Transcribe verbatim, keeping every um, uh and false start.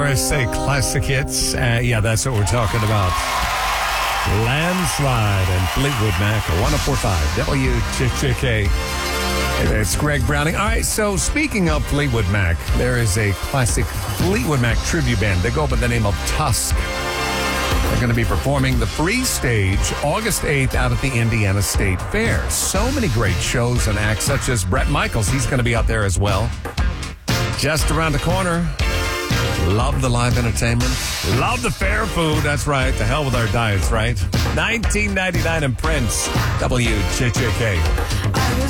U S A Classic Hits. Uh, yeah, that's what we're talking about. Landslide and Fleetwood Mac, one oh four point five W J J K. It's Greg Browning. All right, so speaking of Fleetwood Mac, there is a classic Fleetwood Mac tribute band. They go by the name of Tusk. They're going to be performing the Free Stage August eighth out at the Indiana State Fair. So many great shows and acts, such as Bret Michaels. He's going to be out there as well. Just around the corner. Love the live entertainment. Love the fair food. That's right. To hell with our diets, right? nineteen ninety-nine and Prince. W J J K.